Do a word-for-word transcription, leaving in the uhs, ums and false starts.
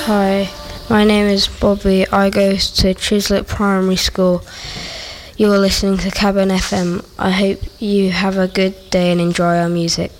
Hi, my name is Bobby. I go to Chislett Primary School. You're listening to Cabin F M. I hope you have a good day and enjoy our music.